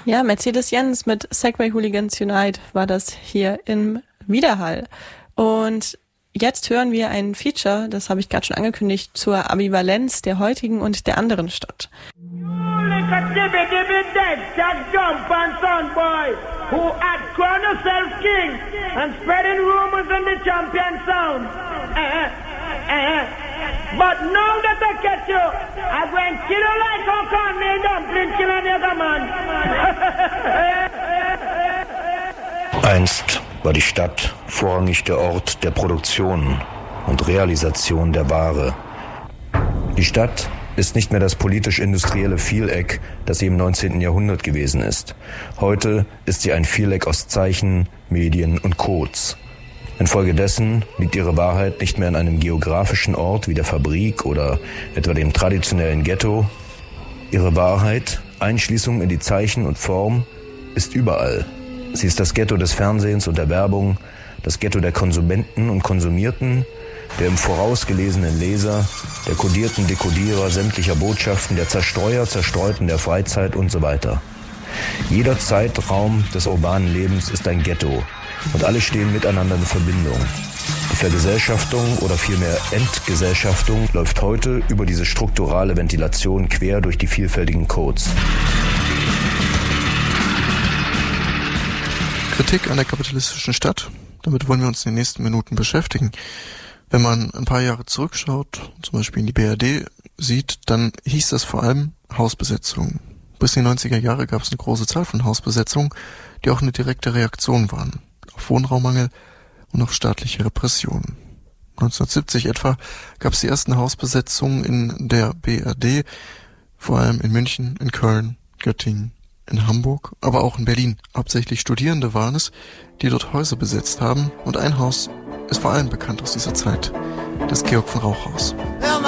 Ja, Mercedes-Benz mit Segway Hooligans Unite war das hier im Widerhall. Und jetzt hören wir ein Feature, das habe ich gerade schon angekündigt, zur Ambivalenz der heutigen und der anderen Stadt. But now that I catch you, I'm going to kill you like how come me dumpling kill another man. Einst war die Stadt vorrangig der Ort der Produktion und Realisation der Ware. Die Stadt ist nicht mehr das politisch-industrielle Vieleck, das sie im 19. Jahrhundert gewesen ist. Heute ist sie ein Vieleck aus Zeichen, Medien und Codes. Infolgedessen liegt ihre Wahrheit nicht mehr an einem geografischen Ort wie der Fabrik oder etwa dem traditionellen Ghetto. Ihre Wahrheit, Einschließung in die Zeichen und Form, ist überall. Sie ist das Ghetto des Fernsehens und der Werbung, das Ghetto der Konsumenten und Konsumierten, der im Voraus gelesenen Leser, der kodierten Dekodierer sämtlicher Botschaften, der Zerstreuer, Zerstreuten der Freizeit und so weiter. Jeder Zeitraum des urbanen Lebens ist ein Ghetto und alle stehen miteinander in Verbindung. Die Vergesellschaftung oder vielmehr Entgesellschaftung läuft heute über diese strukturale Ventilation quer durch die vielfältigen Codes. Kritik an der kapitalistischen Stadt. Damit wollen wir uns in den nächsten Minuten beschäftigen. Wenn man ein paar Jahre zurückschaut, zum Beispiel in die BRD sieht, dann hieß das vor allem Hausbesetzung. Bis in die 90er Jahre gab es eine große Zahl von Hausbesetzungen, die auch eine direkte Reaktion waren auf Wohnraummangel und auf staatliche Repressionen. 1970 etwa gab es die ersten Hausbesetzungen in der BRD, vor allem in München, in Köln, Göttingen, in Hamburg, aber auch in Berlin. Hauptsächlich Studierende waren es, die dort Häuser besetzt haben, und ein Haus ist vor allem bekannt aus dieser Zeit, das Georg von Rauch Haus.